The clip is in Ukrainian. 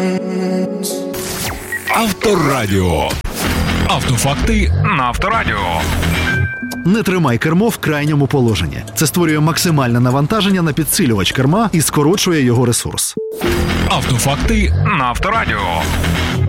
Авторадіо. Автофакти на Авторадіо. Не тримай кермо в крайньому положенні. Це створює максимальне навантаження на підсилювач керма і скорочує його ресурс. Автофакти на Авторадіо.